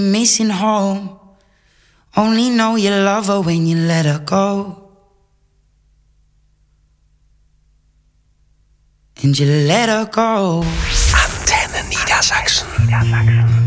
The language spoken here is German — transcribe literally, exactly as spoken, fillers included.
Missing home. Only know you love her when you let her go. And you let her go. Antenne Niedersachsen. Niedersachsen.